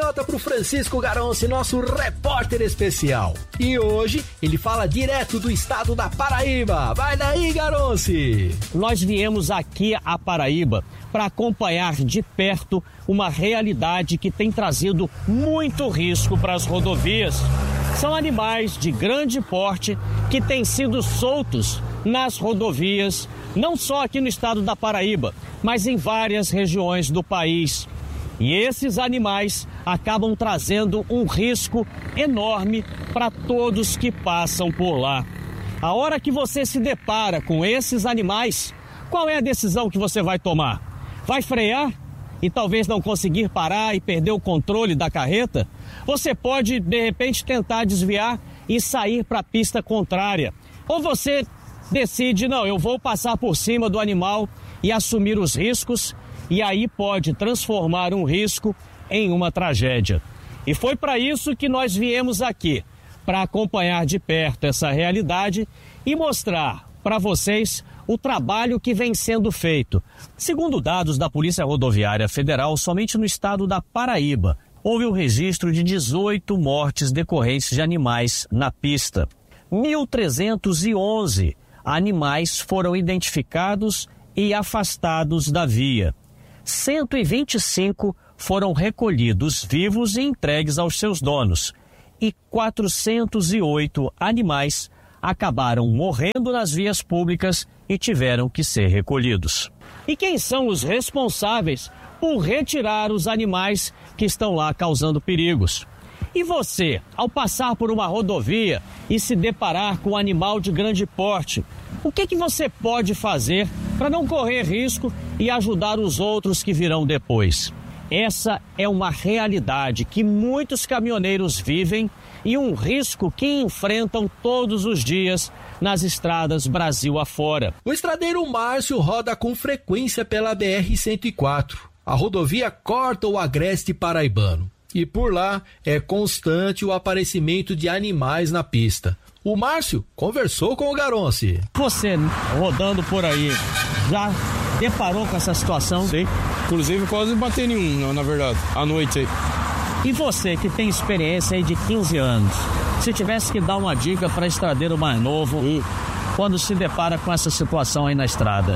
volta pro Francisco Garonci, nosso repórter especial. E hoje ele fala direto do estado da Paraíba. Vai daí, Garonci! Nós viemos aqui a Paraíba para acompanhar de perto uma realidade que tem trazido muito risco para as rodovias. São animais de grande porte que têm sido soltos nas rodovias, não só aqui no estado da Paraíba, mas em várias regiões do país. E esses animais acabam trazendo um risco enorme para todos que passam por lá. A hora que você se depara com esses animais, qual é a decisão que você vai tomar? Vai frear e talvez não conseguir parar e perder o controle da carreta? Você pode, de repente, tentar desviar e sair para a pista contrária. Ou você decide, não, eu vou passar por cima do animal e assumir os riscos, e aí pode transformar um risco em uma tragédia. E foi para isso que nós viemos aqui, para acompanhar de perto essa realidade e mostrar para vocês o trabalho que vem sendo feito. Segundo dados da Polícia Rodoviária Federal, somente no estado da Paraíba houve o registro de 18 mortes decorrentes de animais na pista. 1.311 animais foram identificados e afastados da via. 125 foram recolhidos vivos e entregues aos seus donos. E 408 animais acabaram morrendo nas vias públicas e tiveram que ser recolhidos. E quem são os responsáveis por retirar os animais que estão lá causando perigos? E você, ao passar por uma rodovia e se deparar com um animal de grande porte, o que você pode fazer para não correr risco e ajudar os outros que virão depois? Essa é uma realidade que muitos caminhoneiros vivem e um risco que enfrentam todos os dias nas estradas Brasil afora. O estradeiro Márcio roda com frequência pela BR-104. A rodovia corta o agreste paraibano. E por lá é constante o aparecimento de animais na pista. O Márcio conversou com o Garonci. Você, rodando por aí, já deparou com essa situação? Sim, inclusive quase bati em um, na verdade, à noite aí. E você, que tem experiência aí de 15 anos, se tivesse que dar uma dica para estradeiro mais novo, quando se depara com essa situação aí na estrada?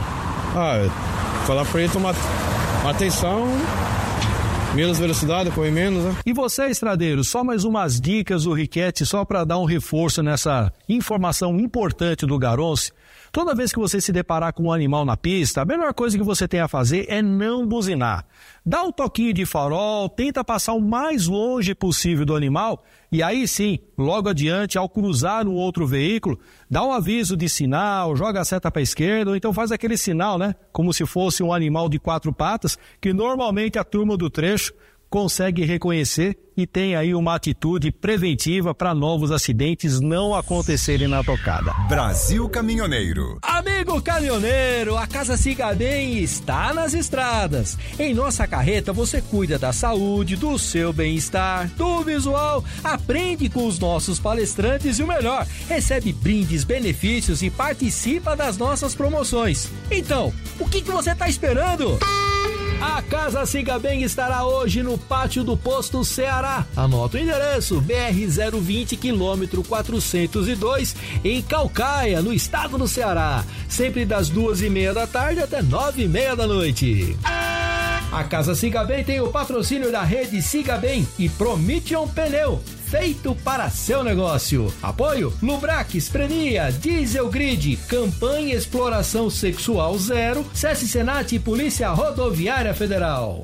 Falar para ele tomar atenção, menos velocidade, correr menos, né? E você, estradeiro, só mais umas dicas do Riquete, só para dar um reforço nessa informação importante do Garonci. Toda vez que você se deparar com um animal na pista, a melhor coisa que você tem a fazer é não buzinar. Dá um toquinho de farol, tenta passar o mais longe possível do animal e aí sim, logo adiante, ao cruzar um outro veículo, dá um aviso de sinal, joga a seta para a esquerda ou então faz aquele sinal, né? Como se fosse um animal de 4 patas, que normalmente a turma do trecho consegue reconhecer e tem aí uma atitude preventiva para novos acidentes não acontecerem na tocada. Brasil Caminhoneiro. Amigo caminhoneiro, a Casa Siga Bem está nas estradas. Em nossa carreta você cuida da saúde, do seu bem-estar, do visual, aprende com os nossos palestrantes e o melhor, recebe brindes, benefícios e participa das nossas promoções. Então, o que você está esperando? A Casa Siga Bem estará hoje no pátio do Posto Ceará. Anota o endereço: BR-020, quilômetro 402, em Caucaia, no estado do Ceará. Sempre das 2:30 da tarde até 9:30 da noite. A Casa Siga Bem tem o patrocínio da rede Siga Bem e Promission Pneu, feito para seu negócio. Apoio Lubrax, Prenia, Diesel Grid, Campanha Exploração Sexual Zero, SESC Senat e Polícia Rodoviária Federal.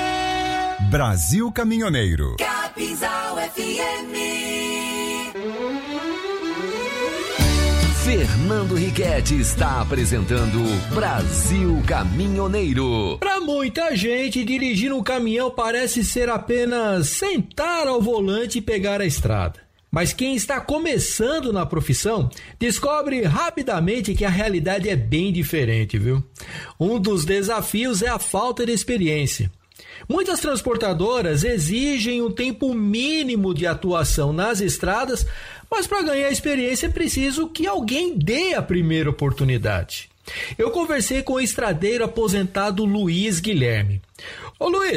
Brasil Caminhoneiro. Capinzal FM. Fernando Riquete está apresentando Brasil Caminhoneiro. Para muita gente, dirigir um caminhão parece ser apenas sentar ao volante e pegar a estrada. Mas quem está começando na profissão descobre rapidamente que a realidade é bem diferente, viu? Um dos desafios é a falta de experiência. Muitas transportadoras exigem um tempo mínimo de atuação nas estradas, mas para ganhar experiência é preciso que alguém dê a primeira oportunidade. Eu conversei com o estradeiro aposentado Luiz Guilherme. Ô Luiz,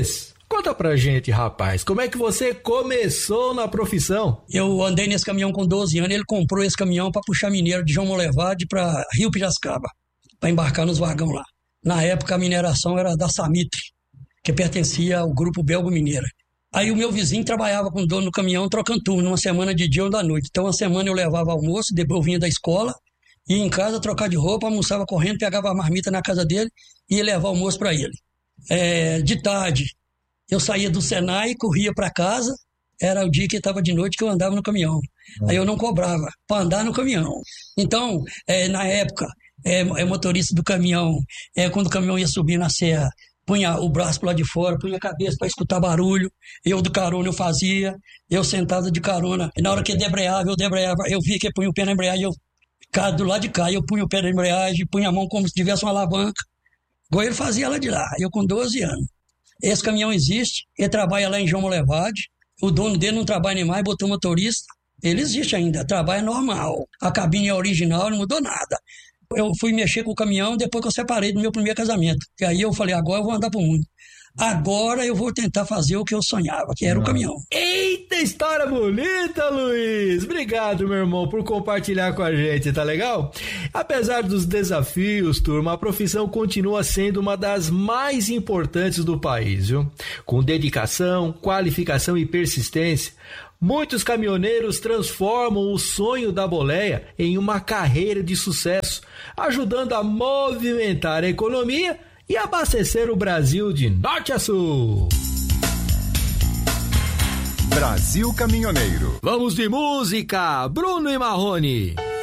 Conta pra gente, rapaz, como é que você começou na profissão? Eu andei nesse caminhão com 12 anos, ele comprou esse caminhão para puxar mineiro de João Molevade para Rio Piracicaba, para embarcar nos vagão lá. Na época a mineração era da Samitre, que pertencia ao grupo Belgo Mineira. Aí o meu vizinho trabalhava com o dono do caminhão trocando turno, uma semana de dia ou da noite. Então uma semana eu levava almoço, depois eu vinha da escola, ia em casa trocar de roupa, almoçava correndo, pegava a marmita na casa dele e ia levar almoço para ele. De tarde eu saía do Senai, corria para casa, era o dia que estava de noite que eu andava no caminhão. Aí eu não cobrava para andar no caminhão. Então, na época, motorista do caminhão, quando o caminhão ia subir na serra, punha o braço para lá de fora, punha a cabeça para escutar barulho, eu do carona eu fazia, eu sentado de carona, e na hora que eu debreava, eu via que punha o pé na embreagem, do lado de cá, eu punha o pé na embreagem, punha a mão como se tivesse uma alavanca, igual ele fazia lá de lá, eu com 12 anos. Esse caminhão existe, ele trabalha lá em João Molevade, o dono dele não trabalha mais, botou motorista, ele existe ainda, trabalha normal, a cabine é original, não mudou nada. Eu fui mexer com o caminhão depois que eu separei do meu primeiro casamento, e aí eu falei, agora eu vou andar pro mundo. Agora eu vou tentar fazer o que eu sonhava, que era o caminhão. Eita, história bonita, Luiz! Obrigado, meu irmão, por compartilhar com a gente, tá legal? Apesar dos desafios, turma, a profissão continua sendo uma das mais importantes do país, viu? Com dedicação, qualificação e persistência, muitos caminhoneiros transformam o sonho da boleia em uma carreira de sucesso, ajudando a movimentar a economia e abastecer o Brasil de norte a sul. Brasil Caminhoneiro. Vamos de música, Bruno e Marrone.